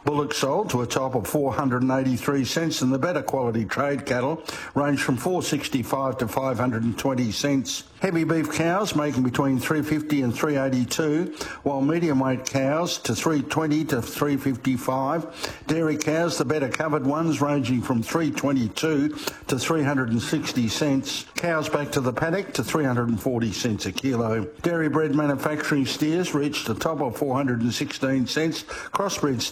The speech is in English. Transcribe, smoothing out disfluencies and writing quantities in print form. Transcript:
Bullock sold to a top of 483 cents, and the better quality trade cattle range from 465 to 520 cents. Heavy beef cows making between 350 and 382, while medium weight cows to 320 to 355. Dairy cows, the better covered ones, ranging from 322 to 360 cents. Cows back to the paddock to 340 cents a kilo. Dairy bred manufacturing steers reached a top of 416 cents. Crossbred